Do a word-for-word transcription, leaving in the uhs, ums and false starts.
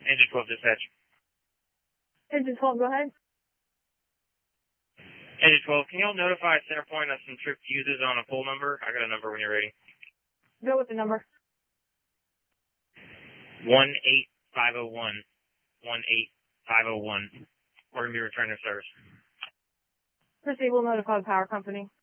Engine twelve dispatch. Engine twelve, go ahead. Engine twelve, can y'all notify Centerpoint of some trip fuses on a pull number? I got a number when you're ready. Go with the number. one eight five oh one. one eight five oh one. We're going to be returning to service. Proceed, we'll notify the power company.